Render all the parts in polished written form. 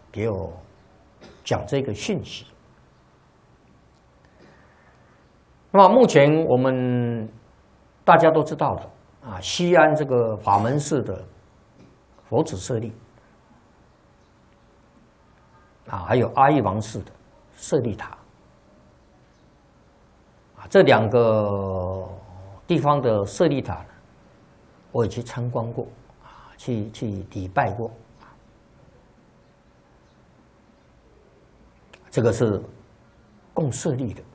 给我讲这个讯息。那么目前我们大家都知道的啊，西安这个法门寺的佛子舍利啊，还有阿育王寺的舍利塔啊，这2个地方的舍利塔呢，我也去参观过啊，去礼拜过。这个是供舍利的。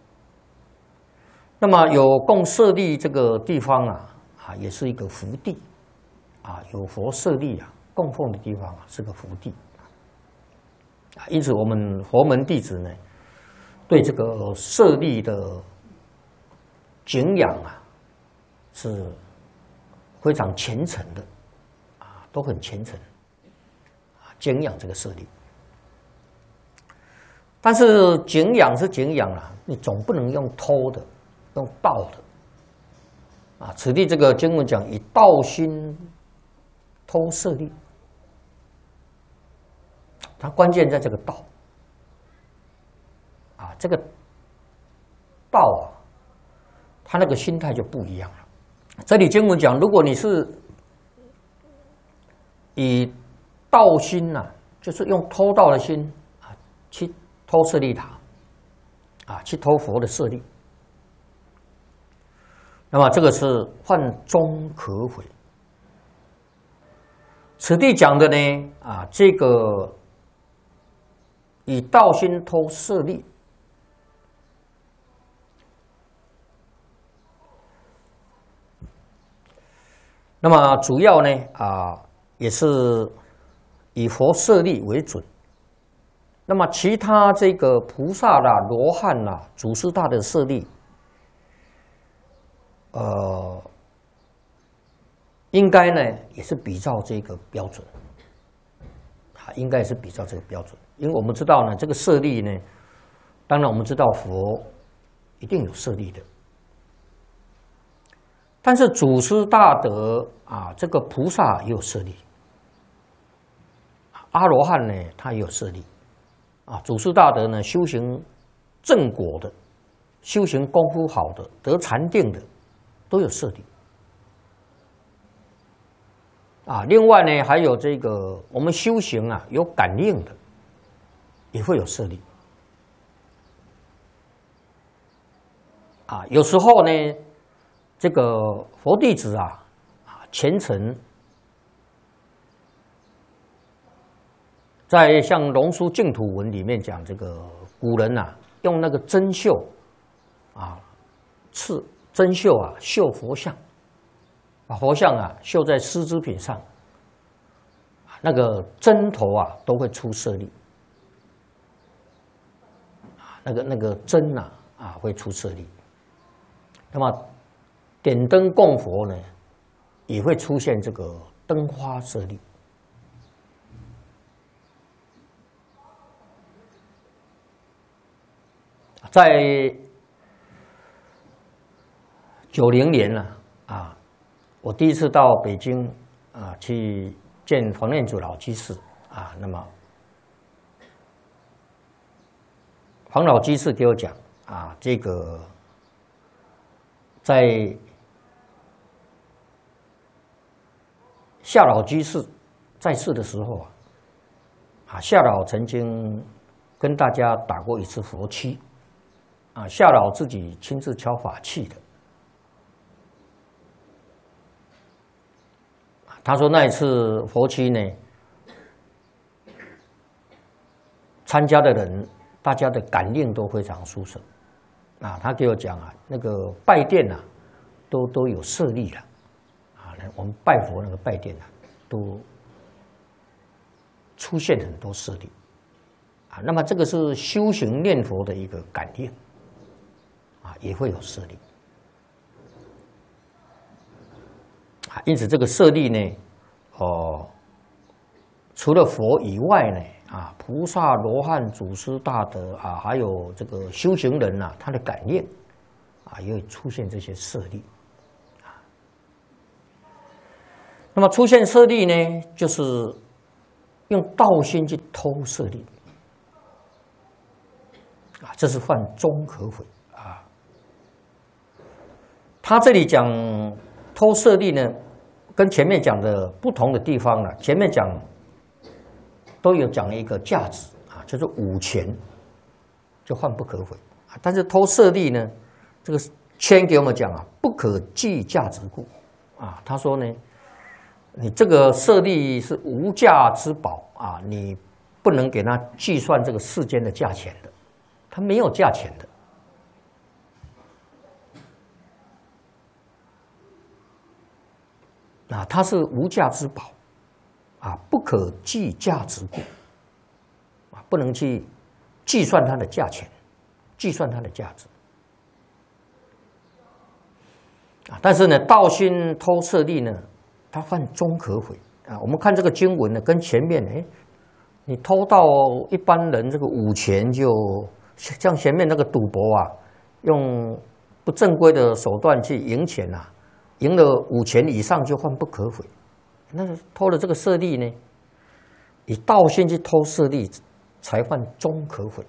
那么有供舍利这个地方也是一个福地啊，有佛舍利供奉的地方是个福地啊。因此，我们佛门弟子呢，对这个舍利的敬仰是非常虔诚的啊，都很虔诚啊，敬仰这个舍利。但是敬仰是敬仰你总不能用偷的。用道的啊，此地这个经文讲以道心偷舍利，它关键在这个道啊，这个道它那个心态就不一样了。这里经文讲，如果你是以道心就是用偷盗的心去偷舍利塔去偷佛的舍利。那么这个是犯中可悔。此地讲的呢这个以道心偷舍利，那么主要呢也是以佛舍利为准。那么其他这个菩萨罗汉祖师大的舍利。应该呢也是比照这个标准应该是比照这个标准，因为我们知道呢，这个舍利呢，当然我们知道佛一定有舍利的，但是祖师大德这个菩萨也有舍利，阿罗汉呢他也有舍利祖师大德呢修行正果的，修行功夫好的，得禅定的。都有舍利另外呢，还有这个我们修行有感应的，也会有舍利有时候呢，这个佛弟子虔诚，在像《龙书净土文》里面讲，这个古人用那个针绣针绣绣佛像，把佛像绣在丝织品上，那个针头都会出舍利，那个针会出舍利。那么点灯供佛呢，也会出现这个灯花舍利。在90年我第一次到北京去见黄念祖老居士那么黄老居士给我讲这个在夏老居士在世的时候夏老曾经跟大家打过一次佛七夏老自己亲自敲法器的。他说那一次佛七呢，参加的人大家的感应都非常殊胜他给我讲那个拜殿都有舍利了我们拜佛那个拜殿都出现很多舍利那么这个是修行念佛的一个感应也会有舍利因此这个舍利呢除了佛以外呢菩萨罗汉祖师大德还有这个修行人他的感应也会出现这些舍利那么出现舍利呢，就是用道心去偷舍利啊，这是犯中可悔啊。他这里讲偷舍利呢，跟前面讲的不同的地方呢，前面讲都有讲一个价值啊，就是5钱就犯不可悔啊，但是偷舍利呢，这个签给我们讲啊，不可计价值故啊。他说呢，你这个舍利是无价之宝啊，你不能给他计算这个世间的价钱的，它没有价钱的。啊，它是无价之宝，啊，不可计价之故，啊，不能去计算它的价钱，计算它的价值。啊，但是呢，道心偷舍利呢，它犯中可悔啊。我们看这个经文呢，跟前面呢，你偷到一般人这个5钱，就像前面那个赌博啊，用不正规的手段去赢钱啊。赢了5钱以上就犯不可悔，那偷了这个舍利呢，以道心去偷舍利，才犯中可悔。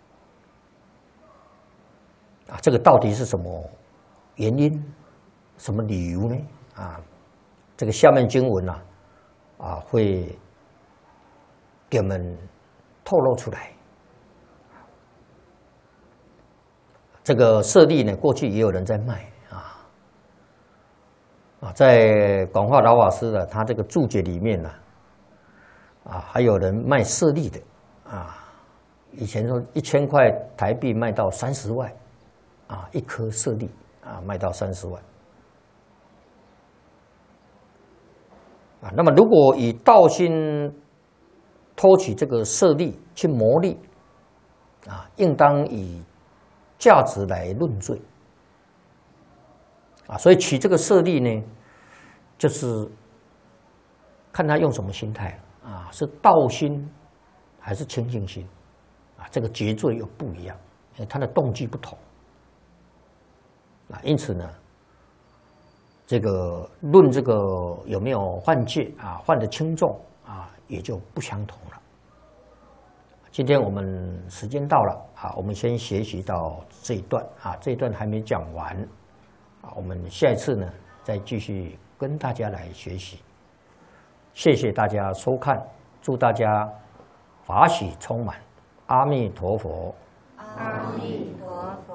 啊，这个到底是什么原因？什么理由呢？啊，这个下面经文啊，会给我们透露出来。这个舍利呢，过去也有人在卖。啊，在广化老法师的他这个注解里面呢，还有人卖舍利的啊，以前说1000块台币卖到30万，啊，1颗舍利啊卖到30万，啊，那么如果以道心偷取这个舍利去牟利，啊，应当以价值来论罪。啊，所以取这个舍利呢，就是看他用什么心态啊，是道心还是清净心啊？这个结罪又不一样，因为他的动机不同啊。因此呢，这个论这个有没有犯戒啊，犯的轻重啊，也就不相同了。今天我们时间到了啊，我们先学习到这一段啊，这一段还没讲完。啊，我们下一次呢，再继续跟大家来学习。谢谢大家收看，祝大家法喜充满，阿弥陀佛。 阿弥陀佛。